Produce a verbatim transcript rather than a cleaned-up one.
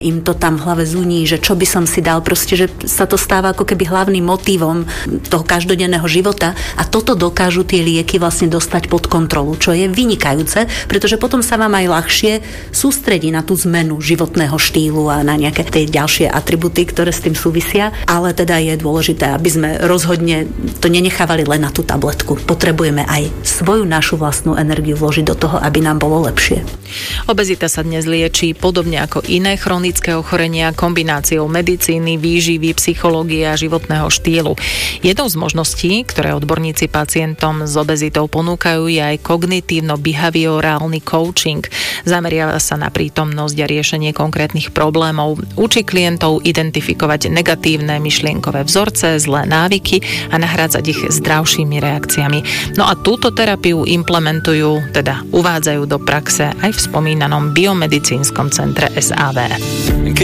im to tam v hlave zuní, že čo by som si dal, proste, že sa to stáva ako keby hlavným motívom toho každodenného života a toto dokážu tie lieky vlastne dostať pod kontrolu, čo je vynikajúce, pretože potom sa vám aj ľahšie sústredí na tú zmenu životného štýlu a na nejaké tie ďalšie atributy, ktoré s tým súvisia, ale teda je dôležité, aby sme rozhodne to nenechávali len na tú tabletku. Potrebujeme aj svoju našu vlastnú energiu vložiť do toho, aby nám bolo lepšie. Obezita sa dnes liečí podobne ako iné chronické ochorenia kombináciou medicíny, výživy, psychológie a životného štýlu. Jednou z možností, ktoré odborníci pacientom s obezitou ponúkajú, je aj kognitívno-behaviorálny coaching. Zameriava sa na prítomnosť a riešenie konkrétnych problémov. Učí klientov identifikovať negatívne myšlienkové vzorce, zlé návyky a nahrádzať ich zdravšími reakciami. No a túto terapiu implementujú, teda uvádzajú do praxe aj v spomínanom biomedicínskom centre es á vé.